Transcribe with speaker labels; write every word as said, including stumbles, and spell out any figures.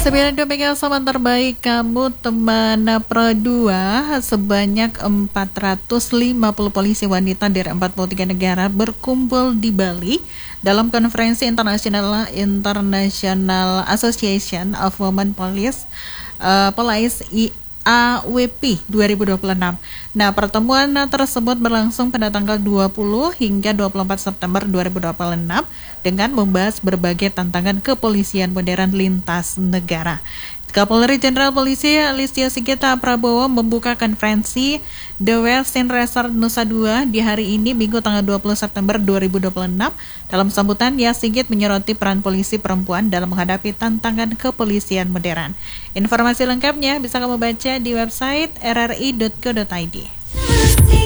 Speaker 1: Sembilan demikian sama terbaik kamu teman Pro dua. Sebanyak empat ratus lima puluh polisi wanita dari empat puluh tiga negara berkumpul di Bali dalam konferensi internasional International Association of Women Police uh, Police I A W P dua ribu dua puluh enam. Nah, pertemuan tersebut berlangsung pada tanggal dua puluh hingga dua puluh empat September dua ribu dua puluh enam dengan membahas berbagai tantangan kepolisian modern lintas negara. Kapolri Jenderal Polisi Listio Sigit Prabowo membuka konferensi The Western Resort Nusa Dua di hari ini Minggu tanggal dua puluh September dua ribu dua puluh enam. Dalam sambutannya, Sigit menyoroti peran polisi perempuan dalam menghadapi tantangan kepolisian modern. Informasi lengkapnya bisa kamu baca di website r r i dot co dot i d.